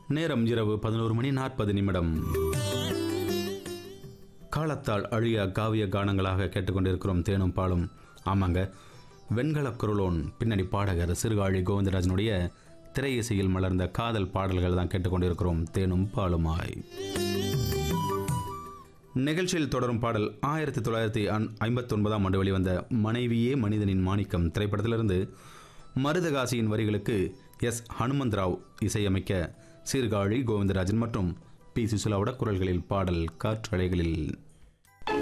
நேரம் இரவு 11:40. காலத்தால் அழியா காவிய கானங்களாக கேட்டுக்கொண்டிருக்கிறோம் தேனும் பாலும். ஆமாங்க, வெண்கல குரலோன் பின்னணி பாடகர் சீர்காழி கோவிந்தராஜனுடைய திரை இசையில் மலர்ந்த காதல் பாடல்கள் தான் கேட்டுக்கொண்டிருக்கிறோம் தேனும் பாலுமாய். நிகழ்ச்சியில் தொடரும் பாடல் 1959 ஆண்டு வெளிவந்த மனைவியே மனிதனின் மாணிக்கம் திரைப்படத்திலிருந்து மருதகாசியின் வரிகளுக்கு எஸ் ஹனுமந்தராவ் இசையமைக்க சீர்காழி கோவிந்தராஜன் மற்றும் பி சுசிலாவோட குரல்களில் பாடல் காற்றலைகளில்.